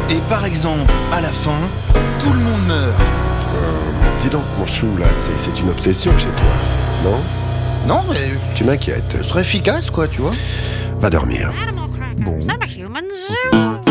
Et par exemple, à la fin, tout le monde meurt. Dis donc, mon chou, là, c'est une obsession chez toi, non? Non, mais Tu m'inquiètes. ce serait efficace, quoi, tu vois. Va dormir. Animal crackers. I'm a human zoo.